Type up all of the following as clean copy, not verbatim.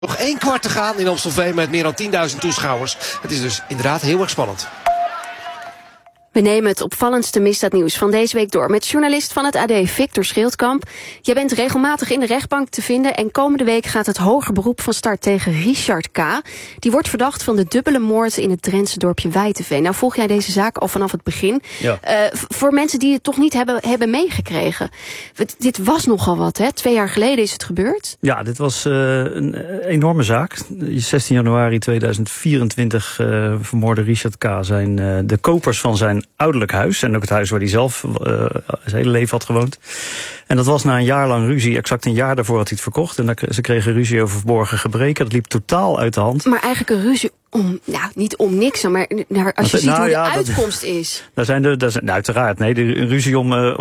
Nog 1 kwart te gaan in Amstelveen met meer dan 10.000 toeschouwers. Het is dus inderdaad heel erg spannend. We nemen het opvallendste misdaadnieuws van deze week door met journalist van het AD, Victor Schildkamp. Jij bent regelmatig in de rechtbank te vinden en komende week gaat het hoger beroep van start tegen Richard K. Die wordt verdacht van de dubbele moord in het Drentse dorpje Wijtenveen. Nou volg jij deze zaak al vanaf het begin. Ja. Voor mensen die het toch niet hebben meegekregen. Dit was nogal wat, hè? 2 jaar geleden is het gebeurd. Ja, dit was een enorme zaak. 16 januari 2024 vermoordde Richard K. de kopers van zijn ouderlijk huis. En ook het huis waar hij zelf zijn hele leven had gewoond. En dat was na een jaar lang ruzie. Exact een jaar daarvoor had hij het verkocht. En ze kregen ruzie over verborgen gebreken. Dat liep totaal uit de hand. Maar eigenlijk een ruzie niet om niks, maar als je ziet hoe de uitkomst is. Uiteraard. Nee, de ruzie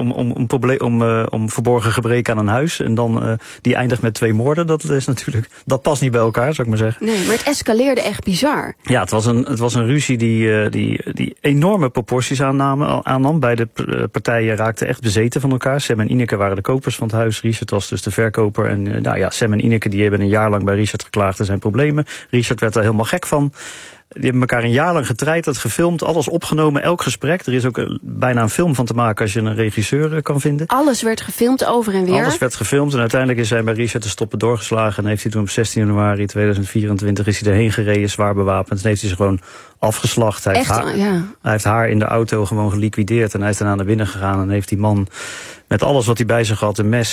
om verborgen gebreken aan een huis. En dan die eindigt met 2 moorden. Dat past niet bij elkaar, zou ik maar zeggen. Nee, maar het escaleerde echt bizar. Ja, het was een ruzie die enorme proporties aannam. Beide partijen raakten echt bezeten van elkaar. Sam en Ineke waren de kopers van het huis. Richard was dus de verkoper. En Sam en Ineke die hebben een jaar lang bij Richard geklaagd en zijn problemen. Richard werd daar helemaal gek van. Die hebben elkaar een jaar lang getreiterd, gefilmd, alles opgenomen, elk gesprek. Er is ook bijna een film van te maken als je een regisseur kan vinden. Alles werd gefilmd over en weer? Alles werd gefilmd en uiteindelijk is hij bij Richard de stoppen doorgeslagen. En heeft hij toen op 16 januari 2024 is hij erheen gereden, zwaar bewapend. En heeft hij ze gewoon afgeslacht. Hij heeft haar in de auto gewoon geliquideerd. En hij is daarna naar binnen gegaan en heeft die man met alles wat hij bij zich had, een mes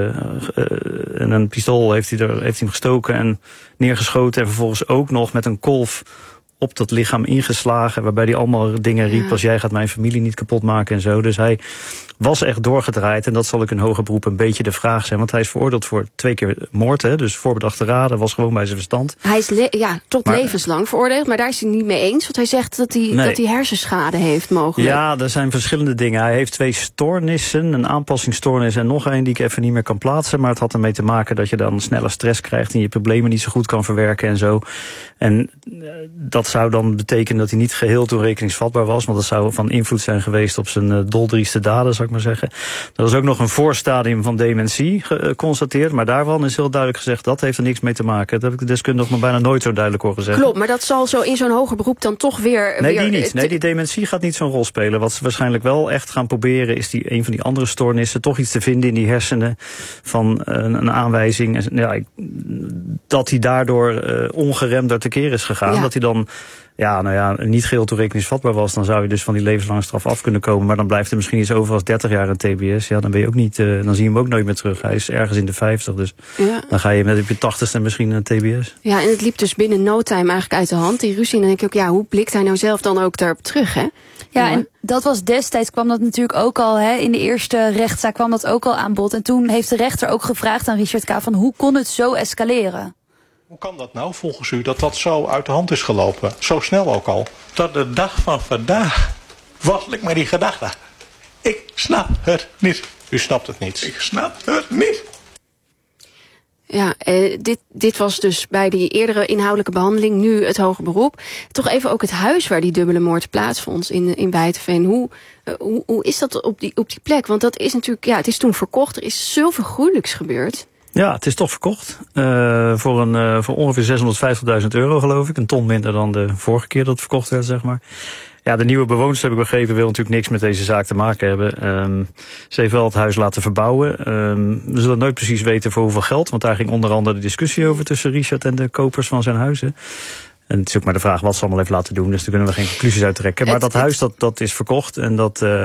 en een pistool, heeft hij hem gestoken en neergeschoten. En vervolgens ook nog met een kolf op dat lichaam ingeslagen, waarbij hij allemaal dingen riep als jij gaat mijn familie niet kapot maken en zo. Dus hij was echt doorgedraaid en dat zal ook in hoger beroep een beetje de vraag zijn. Want hij is veroordeeld voor 2 keer moord, dus voorbedachte raden, was gewoon bij zijn verstand. Hij is levenslang veroordeeld, maar daar is hij niet mee eens. Want hij zegt dat hij hersenschade heeft mogelijk. Ja, er zijn verschillende dingen. Hij heeft 2 stoornissen, een aanpassingsstoornis en nog 1 die ik even niet meer kan plaatsen. Maar het had ermee te maken dat je dan sneller stress krijgt en je problemen niet zo goed kan verwerken en zo. En dat zou dan betekenen dat hij niet geheel toerekeningsvatbaar was, want dat zou van invloed zijn geweest op zijn doldrieste daden, zou ik maar zeggen. Er is ook nog een voorstadium van dementie geconstateerd, maar daarvan is heel duidelijk gezegd, dat heeft er niks mee te maken. Dat heb ik de deskundige nog bijna nooit zo duidelijk horen zeggen. Klopt, maar dat zal zo in zo'n hoger beroep dan toch weer... Die dementie gaat niet zo'n rol spelen. Wat ze waarschijnlijk wel echt gaan proberen, is een van die andere stoornissen, toch iets te vinden in die hersenen van een aanwijzing. Dat hij daardoor ongeremd door tekeer is gegaan. Ja. Dat hij dan niet geheel toerekeningsvatbaar was, dan zou je dus van die levenslange straf af kunnen komen. Maar dan blijft er misschien iets over als 30 jaar een TBS. Ja, dan ben je ook niet, dan zie je hem ook nooit meer terug. Hij is ergens in de 50, dus dan ga je met op je 80ste misschien een TBS. Ja, en het liep dus binnen no time eigenlijk uit de hand, die ruzie. En dan denk ik ook, hoe blikt hij nou zelf dan ook daarop terug, hè? Ja, en dat was destijds, kwam dat natuurlijk ook al, in de eerste rechtszaak kwam dat ook al aan bod. En toen heeft de rechter ook gevraagd aan Richard K. van hoe kon het zo escaleren? Hoe kan dat nou volgens u dat zo uit de hand is gelopen? Zo snel ook al. Tot de dag van vandaag wortel ik met die gedachte. Ik snap het niet. U snapt het niet. Ik snap het niet. Ja, dit was dus bij die eerdere inhoudelijke behandeling, nu het hoger beroep. Toch even ook het huis waar die dubbele moord plaatsvond in Wijtenveen. Hoe is dat op die plek? Want dat is natuurlijk, het is toen verkocht. Er is zoveel gruwelijks gebeurd. Ja, het is toch verkocht. Voor ongeveer €650.000 geloof ik. Een ton minder dan de vorige keer dat het verkocht werd, zeg maar. Ja, de nieuwe bewoners, heb ik begrepen, wil natuurlijk niks met deze zaak te maken hebben. Ze heeft wel het huis laten verbouwen. We zullen nooit precies weten voor hoeveel geld, want daar ging onder andere de discussie over tussen Richard en de kopers van zijn huizen. En het is ook maar de vraag wat ze allemaal heeft laten doen, dus daar kunnen we geen conclusies uit trekken. Maar dat huis, dat is verkocht en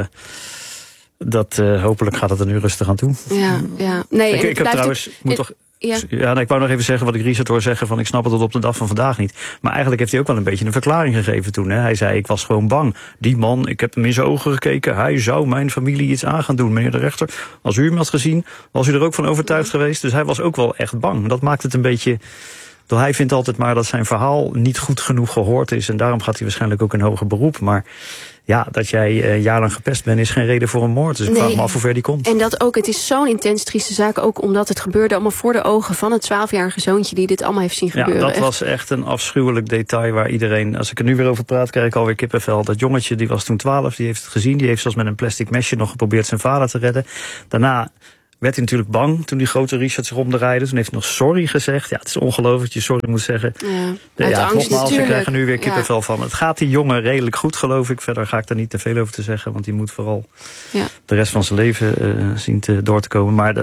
hopelijk gaat het er nu rustig aan toe. Ja. Nee, ik heb trouwens, ik wou nog even zeggen wat ik Richard hoor zeggen van ik snap het tot op de dag van vandaag niet. Maar eigenlijk heeft hij ook wel een beetje een verklaring gegeven toen. Hè. Hij zei ik was gewoon bang. Die man, ik heb hem in zijn ogen gekeken. Hij zou mijn familie iets aan gaan doen. Meneer de rechter, als u hem had gezien, was u er ook van overtuigd geweest. Dus hij was ook wel echt bang. Dat maakt het een beetje... Hij vindt altijd maar dat zijn verhaal niet goed genoeg gehoord is. En daarom gaat hij waarschijnlijk ook in hoger beroep. Maar ja, dat jij een jaar lang gepest bent is geen reden voor een moord. Dus ik vraag me af hoe ver die komt. En dat ook, het is zo'n intens trieste zaak. Ook omdat het gebeurde allemaal voor de ogen van het 12-jarige zoontje die dit allemaal heeft zien gebeuren. Ja, dat was echt een afschuwelijk detail waar iedereen, als ik er nu weer over praat, krijg ik alweer kippenvel. Dat jongetje, die was toen 12, die heeft het gezien. Die heeft zelfs met een plastic mesje nog geprobeerd zijn vader te redden. Daarna werd hij natuurlijk bang toen die grote Richard zich omdraaide. Toen heeft hij nog sorry gezegd. Ja, het is ongelooflijk dat je sorry moet zeggen. Nogmaals, ik krijg er nu weer kippenvel van. Het gaat die jongen redelijk goed, geloof ik. Verder ga ik daar niet te veel over te zeggen. Want die moet vooral de rest van zijn leven zien door te komen. Maar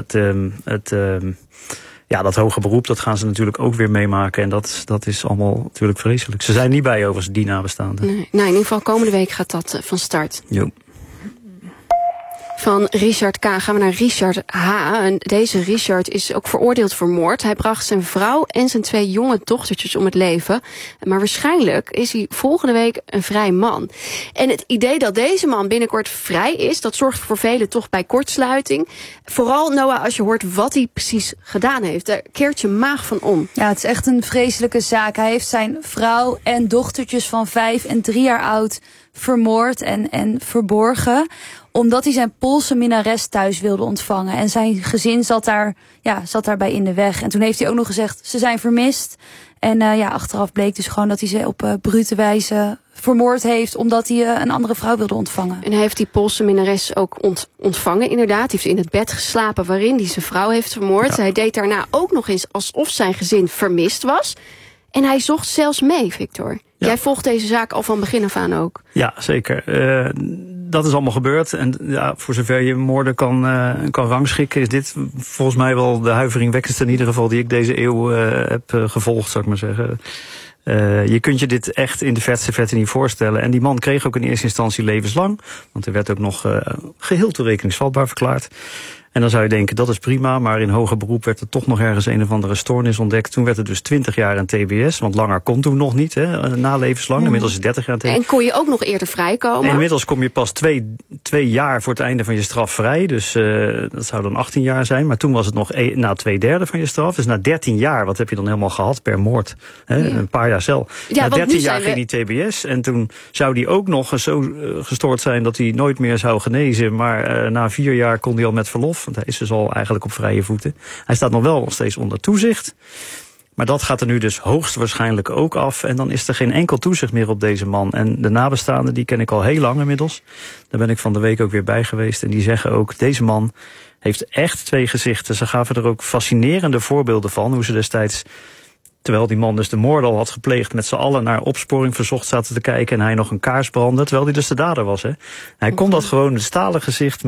dat hoge beroep, dat gaan ze natuurlijk ook weer meemaken. En dat is allemaal natuurlijk vreselijk. Ze zijn niet bij overigens, die nabestaanden. Nee. Nou, in ieder geval komende week gaat dat van start. Jo. Van Richard K. gaan we naar Richard H. En deze Richard is ook veroordeeld voor moord. Hij bracht zijn vrouw en zijn 2 jonge dochtertjes om het leven. Maar waarschijnlijk is hij volgende week een vrij man. En het idee dat deze man binnenkort vrij is, dat zorgt voor velen toch bij kortsluiting. Vooral, Noah, als je hoort wat hij precies gedaan heeft. Daar keert je maag van om. Ja, het is echt een vreselijke zaak. Hij heeft zijn vrouw en dochtertjes van 5 en 3 jaar oud vermoord en verborgen, omdat hij zijn Poolse minnares thuis wilde ontvangen. En zijn gezin zat daarbij in de weg. En toen heeft hij ook nog gezegd, ze zijn vermist. En achteraf bleek dus gewoon dat hij ze op brute wijze vermoord heeft, omdat hij een andere vrouw wilde ontvangen. En hij heeft die Poolse minnares ook ontvangen, inderdaad. Hij heeft in het bed geslapen waarin hij zijn vrouw heeft vermoord. Ja. Hij deed daarna ook nog eens alsof zijn gezin vermist was. En hij zocht zelfs mee, Victor. Ja. Jij volgt deze zaak al van begin af aan ook. Ja, zeker. Dat is allemaal gebeurd. En voor zover je moorden kan rangschikken, is dit volgens mij wel de huiveringwekkendste in ieder geval die ik deze eeuw heb gevolgd, zou ik maar zeggen. Je kunt je dit echt in de verste verte niet voorstellen. En die man kreeg ook in eerste instantie levenslang. Want hij werd ook nog geheel toerekeningsvatbaar verklaard. En dan zou je denken, dat is prima, maar in hoger beroep werd er toch nog ergens een of andere stoornis ontdekt. Toen werd het dus 20 jaar aan TBS, want langer kon toen nog niet, na levenslang. Inmiddels is 30 jaar aan TBS. En kon je ook nog eerder vrijkomen? En inmiddels kom je pas 2 jaar voor het einde van je straf vrij. Dus dat zou dan 18 jaar zijn. Maar toen was het nog na 2/3 van je straf. Dus na 13 jaar, wat heb je dan helemaal gehad per moord? Een paar jaar cel. Na 13 jaar ging die TBS. En toen zou die ook nog zo gestoord zijn dat hij nooit meer zou genezen. Maar na 4 jaar kon hij al met verlof. Want hij is dus al eigenlijk op vrije voeten. Hij staat nog wel steeds onder toezicht. Maar dat gaat er nu dus hoogstwaarschijnlijk ook af. En dan is er geen enkel toezicht meer op deze man. En de nabestaanden, die ken ik al heel lang inmiddels. Daar ben ik van de week ook weer bij geweest. En die zeggen ook, deze man heeft echt 2 gezichten. Ze gaven er ook fascinerende voorbeelden van. Hoe ze destijds, terwijl die man dus de moord al had gepleegd, met z'n allen naar opsporing verzocht zaten te kijken. En hij nog een kaars brandde, terwijl hij dus de dader was. Hè. Hij kon dat gewoon, het stalen gezicht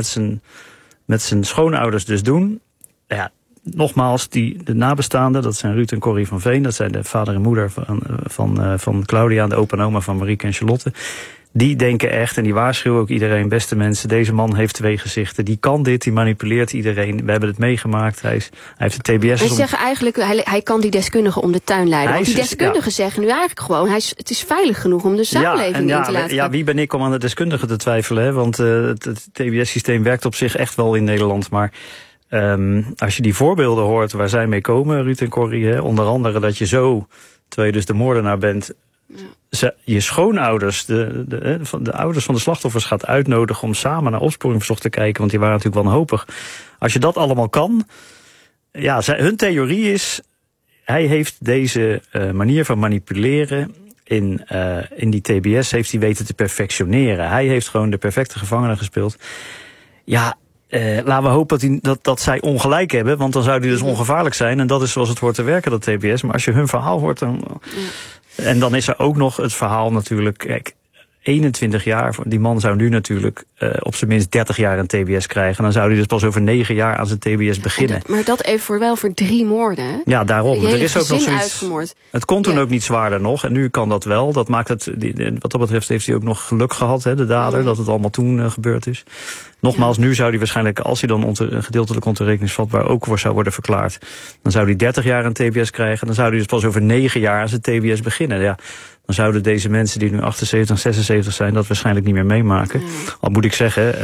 met zijn schoonouders dus doen. Ja, nogmaals, de nabestaanden, dat zijn Ruud en Corrie van Veen. Dat zijn de vader en moeder van Claudia en de opa en oma van Marieke en Charlotte. Die denken echt, en die waarschuwen ook iedereen, beste mensen, deze man heeft 2 gezichten. Die kan dit, die manipuleert iedereen. We hebben het meegemaakt. Hij heeft de TBS. Ze zeggen eigenlijk, hij kan die deskundigen om de tuin leiden. Want die deskundigen zeggen nu eigenlijk gewoon, het is veilig genoeg om de samenleving in te laten. Ja, wie ben ik om aan de deskundigen te twijfelen? Hè? Want het TBS-systeem werkt op zich echt wel in Nederland. Maar als je die voorbeelden hoort waar zij mee komen, Ruud en Corrie, onder andere dat je zo, terwijl je dus de moordenaar bent, je schoonouders, de ouders van de slachtoffers gaat uitnodigen om samen naar opsporingsverzocht te kijken, want die waren natuurlijk wanhopig. Als je dat allemaal kan, hun theorie is, hij heeft deze manier van manipuleren in die TBS heeft hij weten te perfectioneren. Hij heeft gewoon de perfecte gevangene gespeeld. Ja, laten we hopen dat zij ongelijk hebben, want dan zou die dus ongevaarlijk zijn. En dat is zoals het hoort te werken, dat TBS. Maar als je hun verhaal hoort, dan... En dan is er ook nog het verhaal natuurlijk, kijk, 21 jaar, die man zou nu natuurlijk op zijn minst 30 jaar een TBS krijgen. Dan zou hij dus pas over 9 jaar aan zijn TBS beginnen. Maar dat even wel voor 3 moorden, hè? Ja, daarom. Er is ook nog zoiets. Uitgemoord. Het kon toen ook niet zwaarder nog. En nu kan dat wel. Dat maakt het, wat dat betreft heeft hij ook nog geluk gehad, hè, de dader, dat het allemaal toen gebeurd is. Nogmaals, nu zou hij waarschijnlijk, als hij dan gedeeltelijk ontoerekeningsvatbaar ook zou worden verklaard, dan zou hij 30 jaar een TBS krijgen. Dan zou hij dus pas over 9 jaar aan zijn TBS beginnen. Ja, dan zouden deze mensen die nu 78, 76 zijn, dat waarschijnlijk niet meer meemaken. Al moet ik zeggen,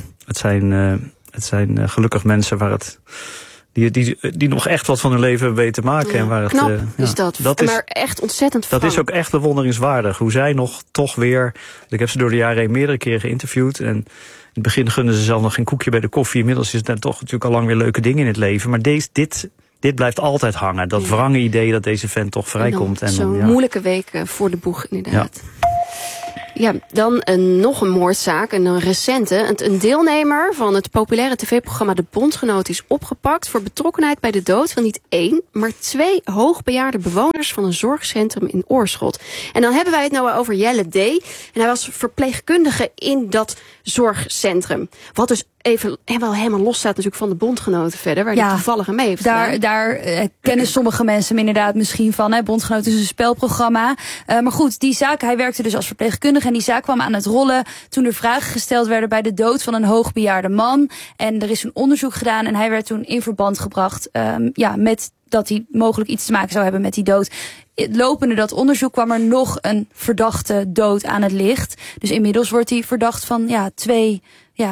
het zijn gelukkig mensen waar het... Die nog echt wat van hun leven hebben weten te maken. En waar knap is dat. Maar echt ontzettend dat is ook echt bewonderingswaardig. Hoe zij nog toch weer... Ik heb ze door de jaren heen meerdere keren geïnterviewd. En in het begin gunden ze zelf nog geen koekje bij de koffie. Inmiddels is het toch natuurlijk al lang weer leuke dingen in het leven. Maar dit blijft altijd hangen. Dat wrange idee dat deze vent toch vrijkomt. Zo'n moeilijke week voor de boeg, inderdaad. Ja. Ja, dan nog een moordzaak, een recente. Een deelnemer van het populaire tv-programma De Bondgenoot is opgepakt voor betrokkenheid bij de dood van niet 1, maar 2 hoogbejaarde bewoners van een zorgcentrum in Oorschot. En dan hebben wij het nou over Jelle D. En hij was verpleegkundige in dat zorgcentrum. Wat dus even wel helemaal los staat natuurlijk van De Bondgenoten verder, waar hij toevallig mee heeft gedaan. Daar kennen sommige mensen hem inderdaad misschien van. Bondgenoten is een spelprogramma. Maar goed, die zaak, hij werkte dus als verpleegkundige en die zaak kwam aan het rollen toen er vragen gesteld werden bij de dood van een hoogbejaarde man. En er is een onderzoek gedaan en hij werd toen in verband gebracht met dat hij mogelijk iets te maken zou hebben met die dood. Lopende dat onderzoek kwam er nog een verdachte dood aan het licht. Dus inmiddels wordt hij verdacht van 2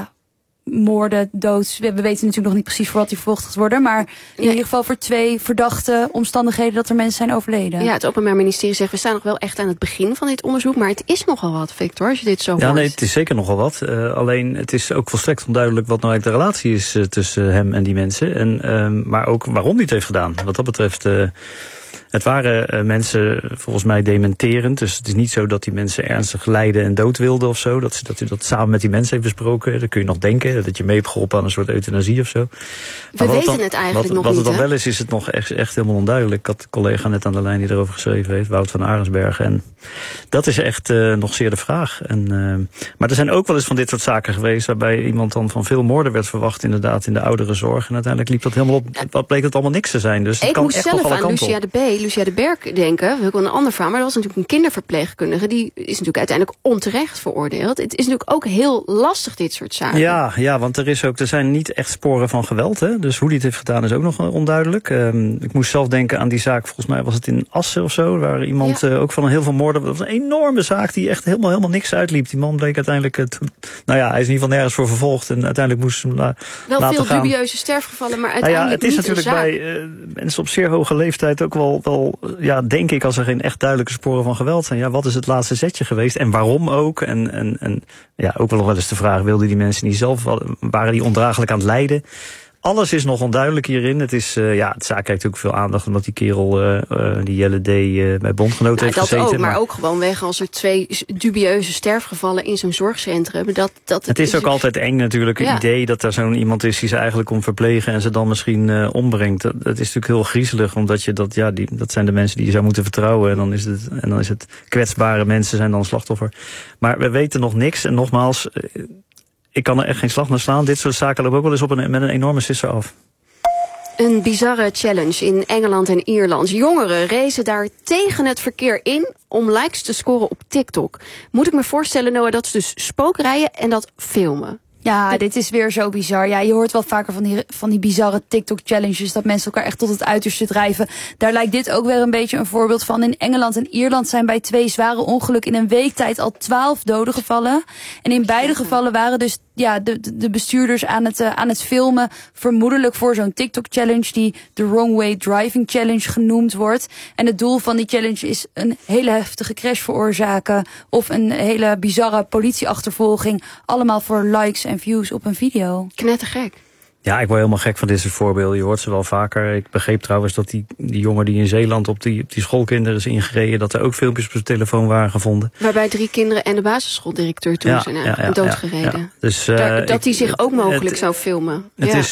moorden, doods. We weten natuurlijk nog niet precies voor wat hij vervolgd gaat worden. Maar in ieder geval voor 2 verdachte omstandigheden dat er mensen zijn overleden. Ja, het Openbaar Ministerie zegt, we staan nog wel echt aan het begin van dit onderzoek. Maar het is nogal wat, Victor, als je dit zo hoort. Ja, nee, het is zeker nogal wat. Alleen, het is ook volstrekt onduidelijk wat nou eigenlijk de relatie is tussen hem en die mensen. En, maar ook waarom hij het heeft gedaan. Wat dat betreft... Het waren mensen volgens mij dementerend. Dus het is niet zo dat die mensen ernstig lijden en dood wilden of zo. Dat hij dat samen met die mensen heeft besproken. Dan kun je nog denken dat je mee hebt geholpen aan een soort euthanasie of zo. We weten het eigenlijk nog niet. Wat het dan wel is het nog echt helemaal onduidelijk. Ik had een collega net aan de lijn die erover geschreven heeft, Wout van Arensbergen. En dat is echt nog zeer de vraag. Maar er zijn ook wel eens van dit soort zaken geweest waarbij iemand dan van veel moorden werd verwacht inderdaad in de ouderenzorg. En uiteindelijk liep dat helemaal op. Wat bleek het allemaal niks te zijn. Dus het kan echt nog alle kanten op. Lucia de Berk denken, wil ik wel een ander verhaal, maar dat was natuurlijk een kinderverpleegkundige, die is natuurlijk uiteindelijk onterecht veroordeeld. Het is natuurlijk ook heel lastig, dit soort zaken. Ja, want er zijn niet echt sporen van geweld. Hè? Dus hoe die het heeft gedaan is ook nog onduidelijk. Ik moest zelf denken aan die zaak, volgens mij was het in Assen of zo, waar iemand ook van heel veel moorden, dat was een enorme zaak die echt helemaal niks uitliep. Die man bleek uiteindelijk, hij is in ieder geval nergens voor vervolgd en uiteindelijk moest hem laten gaan. Wel veel dubieuze sterfgevallen, maar uiteindelijk het is natuurlijk bij mensen op zeer hoge leeftijd ook wel, denk ik, als er geen echt duidelijke sporen van geweld zijn. Wat is het laatste zetje geweest en waarom ook? En ook wel eens de vraag, wilden die mensen niet zelf, waren die ondraaglijk aan het lijden? Alles is nog onduidelijk hierin. Het is, het zaak krijgt ook veel aandacht omdat die kerel, die Jelle D, bij Bondgenoten heeft gezeten. Ook, maar ook gewoon weg als er 2 dubieuze sterfgevallen in zo'n zorgcentrum. Het is ook altijd eng natuurlijk, het idee dat er zo'n iemand is die ze eigenlijk komt verplegen en ze dan misschien ombrengt. Dat is natuurlijk heel griezelig, omdat je dat zijn de mensen die je zou moeten vertrouwen. En dan is het kwetsbare mensen zijn dan slachtoffer. Maar we weten nog niks en nogmaals, ik kan er echt geen slag naar slaan. Dit soort zaken lopen ook wel eens met een enorme sisser af. Een bizarre challenge in Engeland en Ierland. Jongeren racen daar tegen het verkeer in om likes te scoren op TikTok. Moet ik me voorstellen, Noah, dat ze dus spookrijden en dat filmen? Ja, dit is weer zo bizar. Ja, je hoort wel vaker van die bizarre TikTok-challenges, dat mensen elkaar echt tot het uiterste drijven. Daar lijkt dit ook weer een beetje een voorbeeld van. In Engeland en Ierland zijn bij 2 zware ongelukken in een week tijd al 12 doden gevallen. En in beide gevallen waren dus de bestuurders aan het filmen, vermoedelijk voor zo'n TikTok-challenge die de Wrong Way Driving Challenge genoemd wordt. En het doel van die challenge is een hele heftige crash veroorzaken of een hele bizarre politieachtervolging. Allemaal voor likes en views op een video. Knettergek. Ja, ik word helemaal gek van dit soort voorbeelden. Je hoort ze wel vaker. Ik begreep trouwens dat die jongen die in Zeeland op die schoolkinderen is ingereden, dat er ook filmpjes op zijn telefoon waren gevonden. Waarbij 3 kinderen en de basisschooldirecteur toen zijn doodgereden. Ja. Dus, dat hij zich ook mogelijk zou filmen.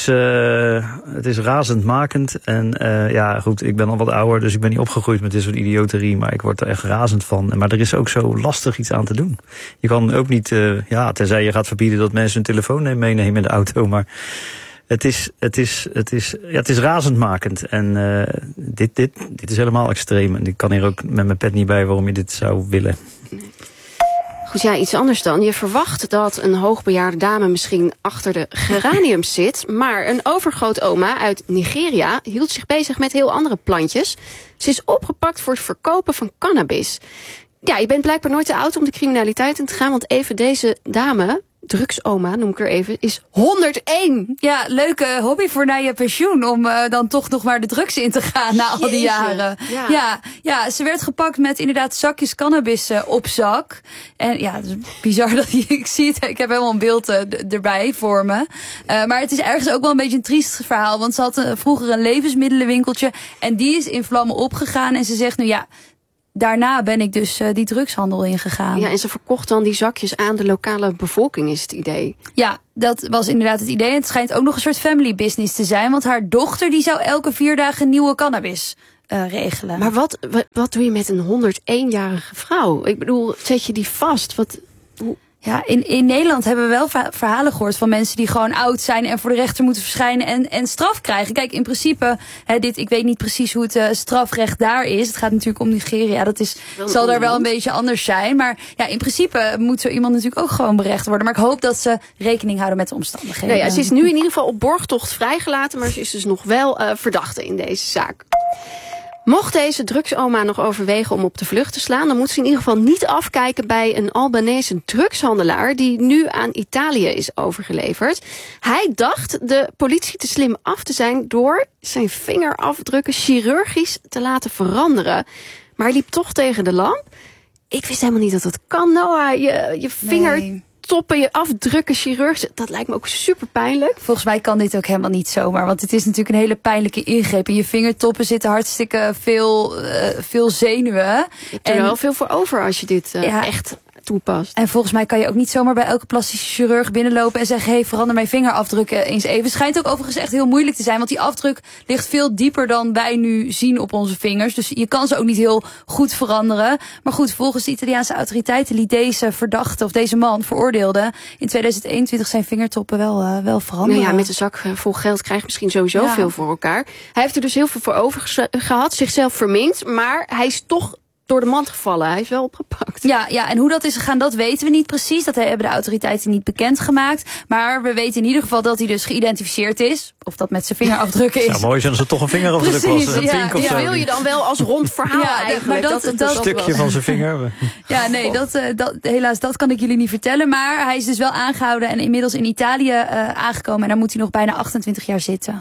Het is razendmakend. En goed, ik ben al wat ouder, dus ik ben niet opgegroeid met dit soort idioterie, maar ik word er echt razend van. Maar er is ook zo lastig iets aan te doen. Je kan ook niet, tenzij je gaat verbieden dat mensen hun telefoon meenemen in de auto, maar het is razendmakend. En dit is helemaal extreem. En ik kan hier ook met mijn pet niet bij waarom je dit zou willen. Goed, iets anders dan. Je verwacht dat een hoogbejaarde dame misschien achter de geraniums zit. Maar een overgrootoma uit Nigeria hield zich bezig met heel andere plantjes. Ze is opgepakt voor het verkopen van cannabis. Ja, je bent blijkbaar nooit te oud om de criminaliteit in te gaan. Want even deze dame, drugsoma noem ik er even, is 101. Ja, leuke hobby voor na je pensioen, om dan toch nog maar de drugs in te gaan na al die jaren. Ja, ze werd gepakt met inderdaad zakjes cannabis op zak. En ja, het is bizar dat ik zie het. Ik heb helemaal een beeld erbij voor me. Maar het is ergens ook wel een beetje een triest verhaal, want ze had vroeger een levensmiddelenwinkeltje en die is in vlammen opgegaan en ze zegt nu daarna ben ik dus die drugshandel ingegaan. Ja, en ze verkocht dan die zakjes aan de lokale bevolking, is het idee. Ja, dat was inderdaad het idee. En het schijnt ook nog een soort family business te zijn. Want haar dochter die zou elke 4 dagen nieuwe cannabis regelen. Maar wat doe je met een 101-jarige vrouw? Ik bedoel, zet je die vast? Ja, in Nederland hebben we wel verhalen gehoord van mensen die gewoon oud zijn en voor de rechter moeten verschijnen en straf krijgen. Kijk, in principe, ik weet niet precies hoe het strafrecht daar is. Het gaat natuurlijk om Nigeria. Zal daar wel een beetje anders zijn. Maar ja, in principe moet zo iemand natuurlijk ook gewoon berecht worden. Maar ik hoop dat ze rekening houden met de omstandigheden. Nou ja, ze is nu in ieder geval op borgtocht vrijgelaten, maar ze is dus nog wel verdachte in deze zaak. Mocht deze drugsoma nog overwegen om op de vlucht te slaan, dan moet ze in ieder geval niet afkijken bij een Albanese drugshandelaar die nu aan Italië is overgeleverd. Hij dacht de politie te slim af te zijn door zijn vingerafdrukken chirurgisch te laten veranderen. Maar hij liep toch tegen de lamp. Ik wist helemaal niet dat dat kan, Noah. Je vinger... Toppen, je afdrukken chirurgisch, dat lijkt me ook super pijnlijk. Volgens mij kan dit ook helemaal niet zomaar. Want het is natuurlijk een hele pijnlijke ingreep. In je vingertoppen zitten hartstikke veel zenuwen. Je hebt er wel veel voor over als je dit echt toepast. En volgens mij kan je ook niet zomaar bij elke plastische chirurg binnenlopen en zeggen, hey, verander mijn vingerafdrukken eens even. Het schijnt ook overigens echt heel moeilijk te zijn, want die afdruk ligt veel dieper dan wij nu zien op onze vingers. Dus je kan ze ook niet heel goed veranderen. Maar goed, volgens de Italiaanse autoriteiten liet deze verdachte of deze man veroordeelde in 2021 zijn vingertoppen wel veranderen. Nou ja, met een zak vol geld krijg je misschien sowieso veel voor elkaar. Hij heeft er dus heel veel voor over gehad, zichzelf verminkt, maar hij is toch door de mand gevallen. Hij is wel opgepakt. Ja, en hoe dat is gegaan, dat weten we niet precies. Dat hebben de autoriteiten niet bekendgemaakt. Maar we weten in ieder geval dat hij dus geïdentificeerd is. Of dat met zijn vingerafdrukken is. Ja, mooi zijn als het toch een vingerafdruk was. Ja, wil je dan wel als rond verhaal eigenlijk. Maar dat stukje van zijn vinger. Ja, nee, helaas, dat kan ik jullie niet vertellen. Maar hij is dus wel aangehouden en inmiddels in Italië aangekomen. En daar moet hij nog bijna 28 jaar zitten.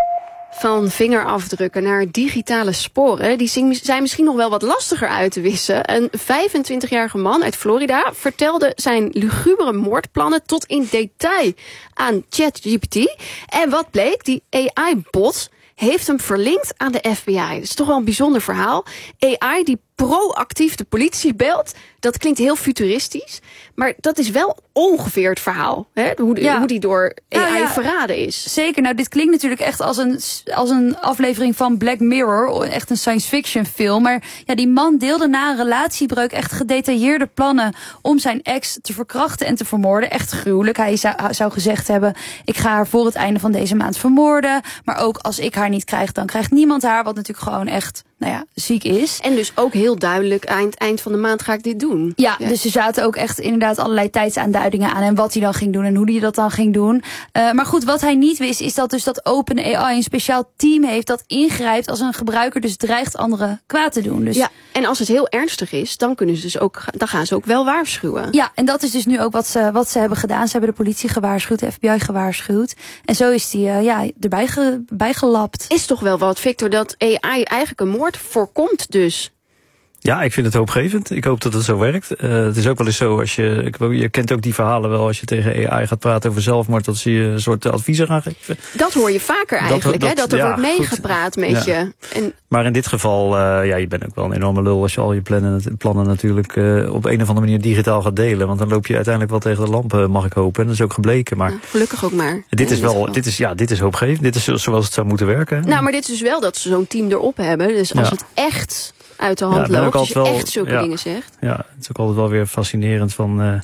Van vingerafdrukken naar digitale sporen, die zijn misschien nog wel wat lastiger uit te wissen. Een 25-jarige man uit Florida vertelde zijn lugubere moordplannen tot in detail aan ChatGPT. En wat bleek? Die AI-bot heeft hem verlinkt aan de FBI. Dat is toch wel een bijzonder verhaal. AI die proactief de politie belt. Dat klinkt heel futuristisch. Maar dat is wel ongeveer het verhaal. Hè? Hoe die door AI verraden is. Zeker. Nou, dit klinkt natuurlijk echt als een aflevering van Black Mirror. Echt een science fiction film. Maar ja, die man deelde na een relatiebreuk echt gedetailleerde plannen om zijn ex te verkrachten en te vermoorden. Echt gruwelijk. Hij zou gezegd hebben, ik ga haar voor het einde van deze maand vermoorden. Maar ook als ik haar niet krijg, dan krijgt niemand haar. Wat natuurlijk gewoon echt, ziek is. En dus ook heel duidelijk, eind van de maand ga ik dit doen. Ja, dus er zaten ook echt inderdaad allerlei tijdsaanduidingen aan en wat hij dan ging doen en hoe hij dat dan ging doen. Maar goed, wat hij niet wist is dat dus dat OpenAI een speciaal team heeft dat ingrijpt als een gebruiker dus dreigt anderen kwaad te doen. Dus... Ja, en als het heel ernstig is, dan gaan ze ook wel waarschuwen. Ja, en dat is dus nu ook wat ze hebben gedaan. Ze hebben de politie gewaarschuwd, de FBI gewaarschuwd. En zo is die erbij gelapt. Is toch wel wat, Victor, dat AI eigenlijk een moord voorkomt dus? Ja, ik vind het hoopgevend. Ik hoop dat het zo werkt. Het is ook wel eens zo, je kent ook die verhalen wel, als je tegen AI gaat praten over zelfmoord, dat ze je een soort adviezen gaan geven. Dat hoor je vaker eigenlijk, dat er wordt meegepraat met je. Maar in dit geval, je bent ook wel een enorme lul als je al je plannen natuurlijk op een of andere manier digitaal gaat delen. Want dan loop je uiteindelijk wel tegen de lamp, mag ik hopen. En dat is ook gebleken. Maar gelukkig ook maar. Dit is hoopgevend. Dit is zoals het zou moeten werken. Nou, maar dit is dus wel dat ze zo'n team erop hebben. Dus als het echt uit de hand loopt, als je echt zulke dingen zegt. Ja, het is ook altijd wel weer fascinerend van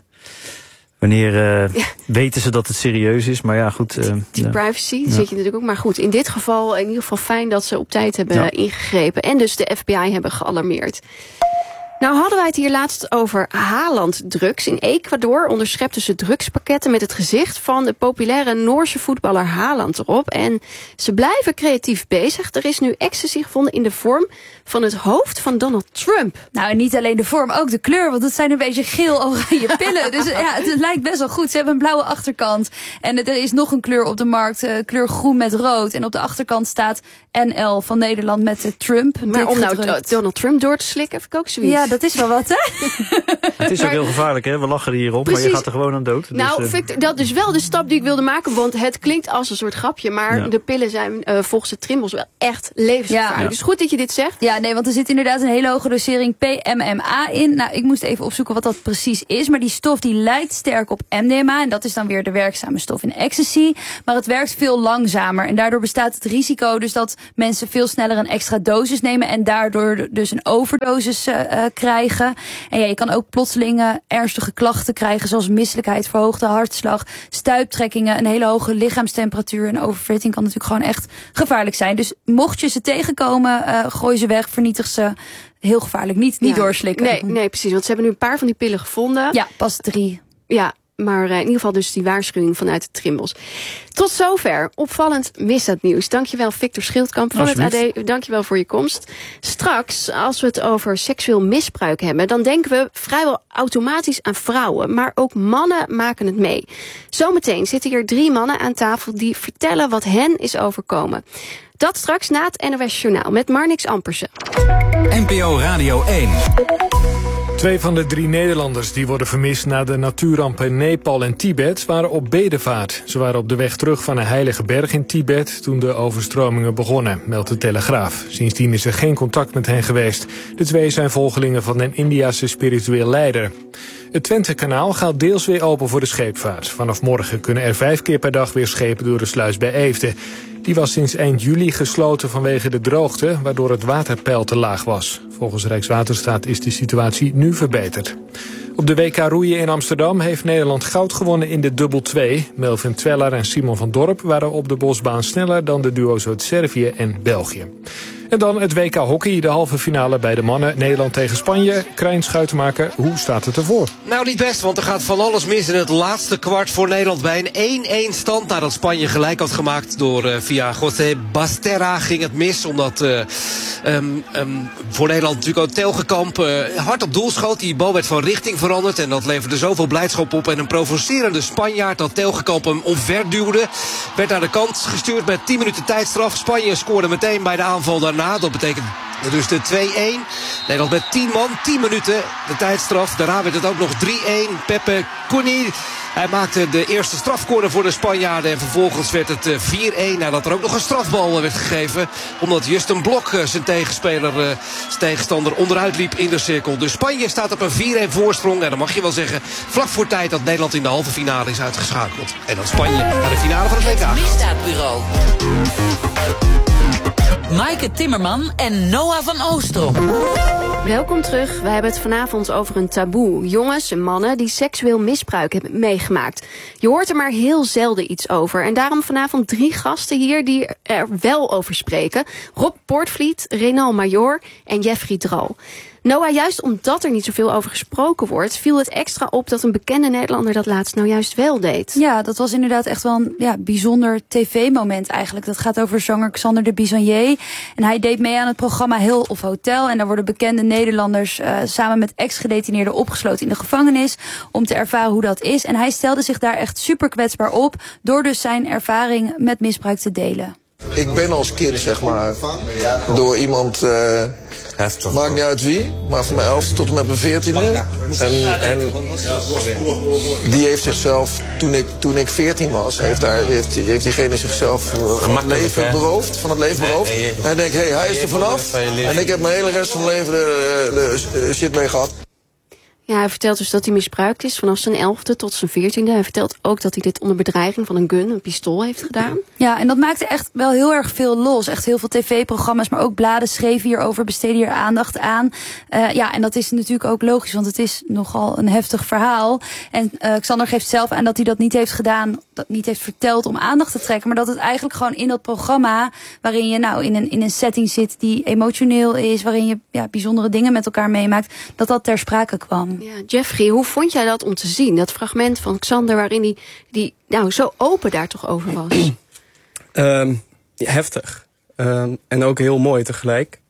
wanneer weten ze dat het serieus is. Maar ja, goed. Die privacy zit je natuurlijk ook. Maar goed, in dit geval in ieder geval fijn dat ze op tijd hebben ingegrepen. En dus de FBI hebben gealarmeerd. Nou hadden wij het hier laatst over Haaland-drugs. In Ecuador onderschepten ze drugspakketten met het gezicht van de populaire Noorse voetballer Haaland erop. En ze blijven creatief bezig. Er is nu ecstasy gevonden in de vorm van het hoofd van Donald Trump. Nou, en niet alleen de vorm, ook de kleur. Want het zijn een beetje geel-oranje pillen. Dus ja, het lijkt best wel goed. Ze hebben een blauwe achterkant. En er is nog een kleur op de markt, kleur groen met rood. En op de achterkant staat NL van Nederland met Trump. Maar om nou Donald Trump door te slikken, heb ik ook zoiets. Ja, dat is wel wat, hè? Het is ook heel gevaarlijk, hè? We lachen hierom, maar je gaat er gewoon aan dood. Nou, dus, Victor, dat is wel de stap die ik wilde maken. Want het klinkt als een soort grapje. Maar de pillen zijn volgens de Trimbos wel echt levensgevaarlijk. Ja. Dus goed dat je dit zegt. Ja, nee, want er zit inderdaad een hele hoge dosering PMMA in. Nou, ik moest even opzoeken wat dat precies is. Maar die stof die lijkt sterk op MDMA. En dat is dan weer de werkzame stof in ecstasy. Maar het werkt veel langzamer. En daardoor bestaat het risico dus dat mensen veel sneller een extra dosis nemen. En daardoor dus een overdosis krijgen. En ja, je kan ook plotseling ernstige klachten krijgen. Zoals misselijkheid, verhoogde hartslag, stuiptrekkingen, een hele hoge lichaamstemperatuur. En oververhitting kan natuurlijk gewoon echt gevaarlijk zijn. Dus mocht je ze tegenkomen, gooi ze weg, vernietig ze. Heel gevaarlijk. Niet doorslikken. Nee, precies. Want ze hebben nu een paar van die pillen gevonden. Ja, pas 3. Ja, maar in ieder geval dus die waarschuwing vanuit de Trimbos. Tot zover. Opvallend misdaadnieuws. Dankjewel Victor Schildkamp van het AD. Dankjewel voor je komst. Straks, als we het over seksueel misbruik hebben, dan denken we vrijwel automatisch aan vrouwen. Maar ook mannen maken het mee. Zometeen zitten hier 3 mannen aan tafel die vertellen wat hen is overkomen. Dat straks na het NOS Journaal met Marnix Ampersen. NPO Radio 1. 2 van de 3 Nederlanders die worden vermist na de natuurramp in Nepal en Tibet waren op bedevaart. Ze waren op de weg terug van een heilige berg in Tibet toen de overstromingen begonnen, meldt de Telegraaf. Sindsdien is er geen contact met hen geweest. De 2 zijn volgelingen van een Indiase spiritueel leider. Het Twentekanaal gaat deels weer open voor de scheepvaart. Vanaf morgen kunnen er 5 keer per dag weer schepen door de sluis bij Eefde. Die was sinds eind juli gesloten vanwege de droogte, waardoor het waterpeil te laag was. Volgens Rijkswaterstaat is de situatie nu verbeterd. Op de WK roeien in Amsterdam heeft Nederland goud gewonnen in de dubbel 2. Melvin Tweller en Simon van Dorp waren op de bosbaan sneller dan de duo's uit Servië en België. En dan het WK hockey, de halve finale bij de mannen. Nederland tegen Spanje. Krijn Schuitenmaker, hoe staat het ervoor? Nou, niet best, want er gaat van alles mis in het laatste kwart voor Nederland. Bij een 1-1 stand nadat Spanje gelijk had gemaakt door via José Basterra ging het mis. Omdat voor Nederland natuurlijk ook Telgekamp hard op doel schoot. Die bal werd van richting veranderd en dat leverde zoveel blijdschap op. En een provocerende Spanjaard dat Telgekamp hem omverduwde. Werd naar de kant gestuurd met 10 minuten tijdstraf. Spanje scoorde meteen bij de aanval daarna. Dat betekent dus de 2-1. Nederland met 10 man, 10 minuten de tijdstraf. Daarna werd het ook nog 3-1. Pepe Cuni, hij maakte de eerste strafcorner voor de Spanjaarden. En vervolgens werd het 4-1 nadat er ook nog een strafbal werd gegeven. Omdat Justin Blok zijn tegenstander onderuit liep in de cirkel. Dus Spanje staat op een 4-1 voorsprong. En dan mag je wel zeggen, vlak voor tijd dat Nederland in de halve finale is uitgeschakeld. En dat Spanje naar de finale van het WK gaat. Misdaadbureau. Maaike Timmerman en Noah van Oostrom. Welkom terug. We hebben het vanavond over een taboe. Jongens en mannen die seksueel misbruik hebben meegemaakt. Je hoort er maar heel zelden iets over. En daarom vanavond 3 gasten hier die er wel over spreken. Rob Poortvliet, Renal Major en Jeffrey Dral. Noah, juist omdat er niet zoveel over gesproken wordt, viel het extra op dat een bekende Nederlander dat laatst nou juist wel deed. Ja, dat was inderdaad echt wel een bijzonder tv-moment eigenlijk. Dat gaat over zanger Xander de Bisonnier. En hij deed mee aan het programma Hill of Hotel. En daar worden bekende Nederlanders samen met ex-gedetineerden opgesloten in de gevangenis om te ervaren hoe dat is. En hij stelde zich daar echt super kwetsbaar op door dus zijn ervaring met misbruik te delen. Ik ben als kind, zeg maar, door iemand, maakt niet uit wie, maar van mijn 11 tot en met mijn 14e. En die heeft zichzelf, toen ik 14 was, heeft diegene zichzelf van het leven beroofd. En hij denkt, hij is er vanaf. En ik heb mijn hele rest van mijn leven de shit mee gehad. Ja, hij vertelt dus dat hij misbruikt is vanaf zijn 11e tot zijn 14e. Hij vertelt ook dat hij dit onder bedreiging van een gun, een pistool, heeft gedaan. Ja, en dat maakte echt wel heel erg veel los. Echt heel veel tv-programma's, maar ook bladen schreven hierover, besteden hier aandacht aan. En dat is natuurlijk ook logisch, want het is nogal een heftig verhaal. En Xander geeft zelf aan dat hij dat niet heeft gedaan, dat niet heeft verteld om aandacht te trekken. Maar dat het eigenlijk gewoon in dat programma, waarin je nou in een setting zit die emotioneel is, waarin je bijzondere dingen met elkaar meemaakt, dat ter sprake kwam. Ja, Jeffrey, hoe vond jij dat om te zien? Dat fragment van Xander waarin die zo open daar toch over was? Heftig. En ook heel mooi tegelijk.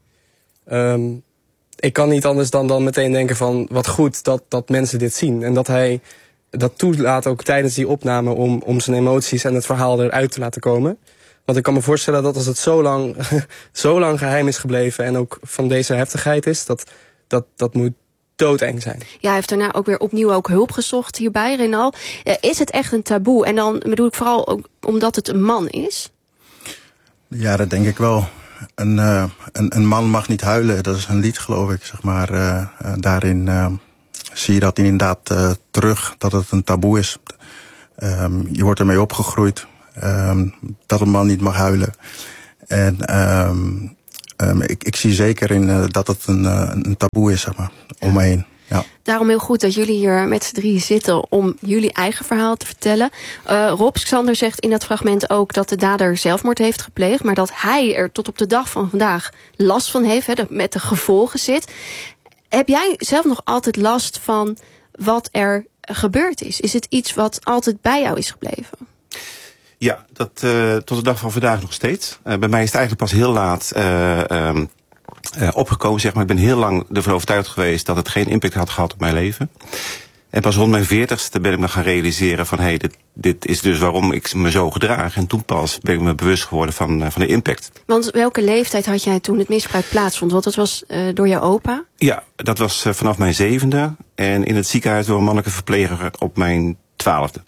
Ik kan niet anders dan meteen denken van wat goed dat mensen dit zien. En dat hij dat toelaat ook tijdens die opname om zijn emoties en het verhaal eruit te laten komen. Want ik kan me voorstellen dat als het zo lang geheim is gebleven en ook van deze heftigheid is, dat moet doodeng zijn. Ja, hij heeft daarna ook weer opnieuw ook hulp gezocht hierbij, Renal. Is het echt een taboe? En dan bedoel ik vooral ook omdat het een man is? Ja, dat denk ik wel. Een man mag niet huilen, dat is een lied, geloof ik. Zeg maar, daarin zie je dat inderdaad terug, dat het een taboe is. Je wordt ermee opgegroeid, dat een man niet mag huilen. En ik zie zeker in dat het een taboe is, zeg maar, om me heen. Ja. Daarom heel goed dat jullie hier met z'n drieën zitten om jullie eigen verhaal te vertellen. Rob Xander zegt in dat fragment ook dat de dader zelfmoord heeft gepleegd, maar dat hij er tot op de dag van vandaag last van heeft, dat met de gevolgen zit. Heb jij zelf nog altijd last van wat er gebeurd is? Is het iets wat altijd bij jou is gebleven? Ja, dat tot de dag van vandaag nog steeds. Bij mij is het eigenlijk pas heel laat opgekomen, zeg maar. Ik ben heel lang ervan overtuigd geweest dat het geen impact had gehad op mijn leven. En pas rond mijn 40ste ben ik me gaan realiseren van dit is dus waarom ik me zo gedraag. En toen pas ben ik me bewust geworden van de impact. Want welke leeftijd had jij toen het misbruik plaatsvond? Want dat was door jouw opa? Ja, dat was vanaf mijn 7e. En in het ziekenhuis door een mannelijke verpleger op mijn 12e.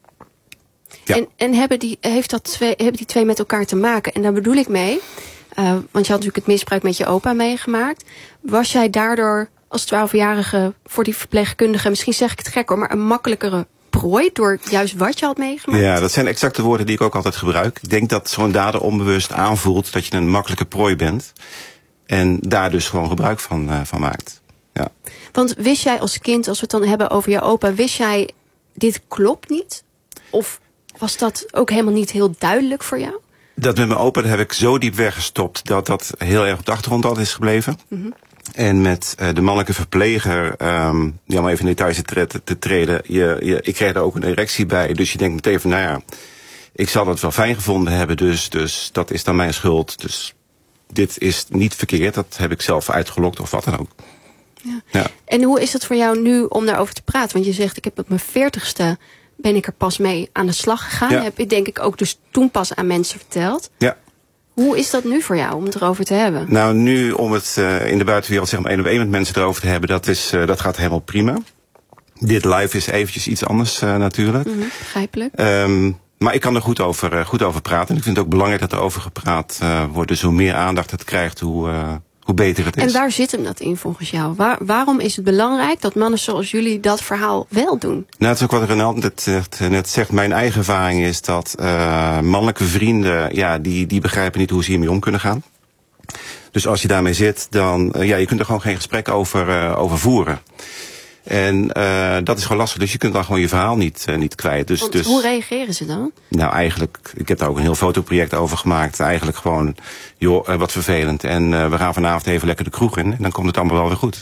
Ja. En hebben die twee met elkaar te maken? En daar bedoel ik mee, want je had natuurlijk het misbruik met je opa meegemaakt. Was jij daardoor als 12-jarige voor die verpleegkundige, misschien zeg ik het gek hoor, maar een makkelijkere prooi door juist wat je had meegemaakt? Ja, dat zijn exact de woorden die ik ook altijd gebruik. Ik denk dat zo'n dader onbewust aanvoelt dat je een makkelijke prooi bent. En daar dus gewoon gebruik van maakt. Ja. Want wist jij als kind, als we het dan hebben over je opa, wist jij dit klopt niet? Of was dat ook helemaal niet heel duidelijk voor jou? Dat met mijn opa heb ik zo diep weggestopt dat dat heel erg op de achtergrond altijd is gebleven. Mm-hmm. En met de mannelijke verpleger, die om even in details te treden, ik kreeg er ook een erectie bij. Dus je denkt meteen van, nou ja, ik zal het wel fijn gevonden hebben, dus dat is dan mijn schuld. Dus dit is niet verkeerd, dat heb ik zelf uitgelokt of wat dan ook. Ja. Ja. En hoe is het voor jou nu om daarover te praten? Want je zegt, ik heb op mijn 40ste ben ik er pas mee aan de slag gegaan. Ja. Heb je denk ik ook dus toen pas aan mensen verteld. Ja. Hoe is dat nu voor jou om het erover te hebben? Nou, nu om het in de buitenwereld zeg maar 1 op 1 met mensen erover te hebben, dat gaat helemaal prima. Dit live is eventjes iets anders natuurlijk. Mm-hmm, begrijpelijk. Maar ik kan er goed over praten. En ik vind het ook belangrijk dat er over gepraat wordt. Dus hoe meer aandacht het krijgt, hoe beter het is. En waar zit hem dat in volgens jou? Waarom is het belangrijk dat mannen zoals jullie dat verhaal wel doen? Nou, het is ook wat Renal net zegt. Mijn eigen ervaring is dat mannelijke vrienden, ja, die begrijpen niet hoe ze hiermee om kunnen gaan. Dus als je daarmee zit, dan je kunt er gewoon geen gesprek over voeren. En dat is gewoon lastig, dus je kunt dan gewoon je verhaal niet kwijt. Dus hoe reageren ze dan? Nou, eigenlijk, ik heb daar ook een heel fotoproject over gemaakt. Eigenlijk gewoon, joh, wat vervelend. En we gaan vanavond even lekker de kroeg in. En dan komt het allemaal wel weer goed.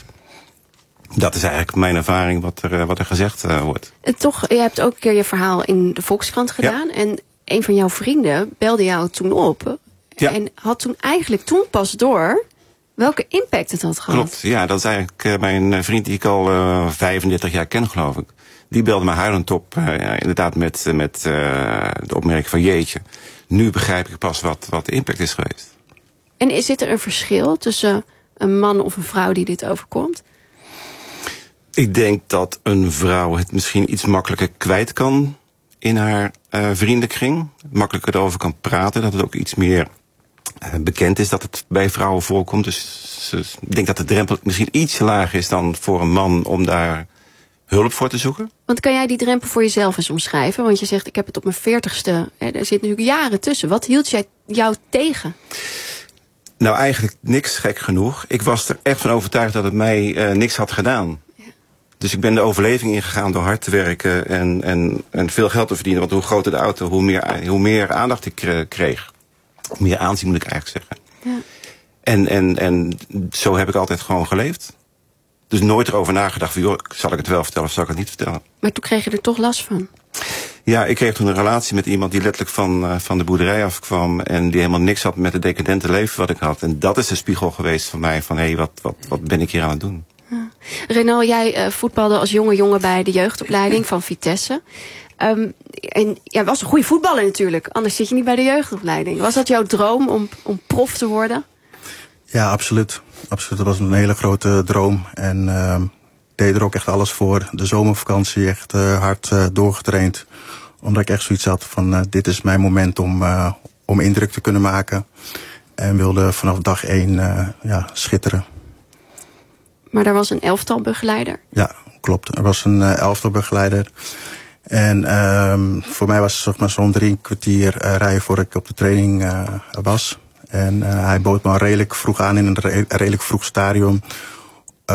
Dat is eigenlijk mijn ervaring wat er gezegd wordt. En toch, je hebt ook een keer je verhaal in de Volkskrant gedaan. Ja. En een van jouw vrienden belde jou toen op. Ja. En had toen eigenlijk pas door welke impact het had gehad. Klopt, ja, dat is eigenlijk mijn vriend die ik al 35 jaar ken, geloof ik. Die belde me huilend op, inderdaad met de opmerking van jeetje. Nu begrijp ik pas wat de impact is geweest. En zit er een verschil tussen een man of een vrouw die dit overkomt? Ik denk dat een vrouw het misschien iets makkelijker kwijt kan in haar vriendenkring. Makkelijker erover kan praten, dat het ook iets meer bekend is dat het bij vrouwen voorkomt. Dus ik denk dat de drempel misschien iets lager is dan voor een man om daar hulp voor te zoeken. Want kan jij die drempel voor jezelf eens omschrijven? Want je zegt, ik heb het op mijn 40ste. Er zitten natuurlijk jaren tussen. Wat hield jou tegen? Nou, eigenlijk niks, gek genoeg. Ik was er echt van overtuigd dat het mij niks had gedaan. Ja. Dus ik ben de overleving ingegaan door hard te werken en veel geld te verdienen. Want hoe groter de auto, hoe meer aandacht ik kreeg. Meer aanzien moet ik eigenlijk zeggen. Ja. En zo heb ik altijd gewoon geleefd. Dus nooit erover nagedacht van, joh, zal ik het wel vertellen of zal ik het niet vertellen? Maar toen kreeg je er toch last van? Ja, ik kreeg toen een relatie met iemand die letterlijk van de boerderij afkwam en die helemaal niks had met het decadente leven wat ik had. En dat is de spiegel geweest van mij van, hé, wat ben ik hier aan het doen? Ja. Renal, jij voetbalde als jongen bij de jeugdopleiding van Vitesse. En jij was een goede voetballer natuurlijk, anders zit je niet bij de jeugdopleiding. Was dat jouw droom om prof te worden? Ja, absoluut. Absoluut, dat was een hele grote droom. En deed er ook echt alles voor. De zomervakantie echt hard doorgetraind. Omdat ik echt zoiets had van dit is mijn moment om indruk te kunnen maken. En wilde vanaf dag 1 schitteren. Maar er was een elftalbegeleider? Ja, klopt. Er was een elftalbegeleider. En voor mij was het zeg maar zo'n 3 kwartier rijden voor ik op de training was. En hij bood me al redelijk vroeg aan in een redelijk vroeg stadium